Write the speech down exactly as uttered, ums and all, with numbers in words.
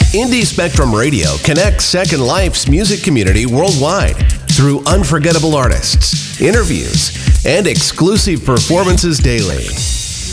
Indie Spectrum Radio connects Second Life's music community worldwide through unforgettable artists, interviews, and exclusive performances daily.